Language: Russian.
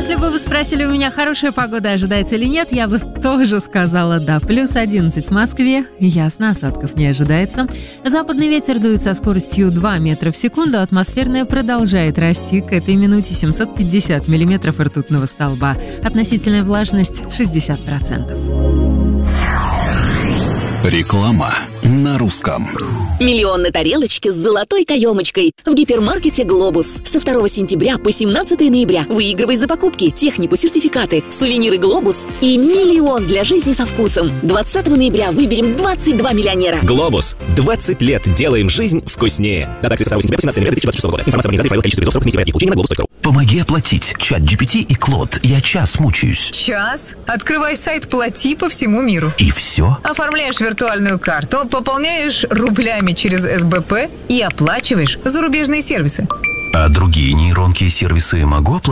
Если бы вы спросили у меня, хорошая погода ожидается или нет, я бы тоже сказала да. Плюс 11 в Москве, ясно, осадков не ожидается. Западный ветер дует со скоростью 2 метра в секунду, атмосферная продолжает расти. К этой минуте 750 миллиметров ртутного столба. Относительная влажность 60%. Реклама на русском. Миллион на тарелочке с золотой каемочкой в гипермаркете «Глобус». Со 2 сентября по 17 ноября выигрывай за покупки технику, сертификаты, сувениры «Глобус» и миллион для жизни со вкусом. 20 ноября выберем 22 миллионера. «Глобус». 20 лет делаем жизнь вкуснее. Дата акции с 2 сентября по 17 ноября 2026 года. Информация об организации, правила, количество визов, срок внесения заявки. Получение на globus.ru. Помоги оплатить. ChatGPT и Клод. Я час мучаюсь. Час? Открывай сайт «Плати» по всему миру. И все? Оформляешь виртуальную карту, пополняешь рублями через СБП и оплачиваешь зарубежные сервисы. А другие нейронки и сервисы могу оплатить?